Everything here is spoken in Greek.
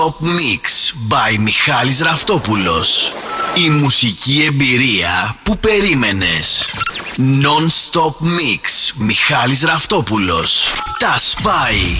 Non-stop mix by Μιχάλης Ραφτόπουλος. Η μουσική εμπειρία που περίμενες. Non-stop mix Μιχάλης Ραφτόπουλος. Τα σπάει.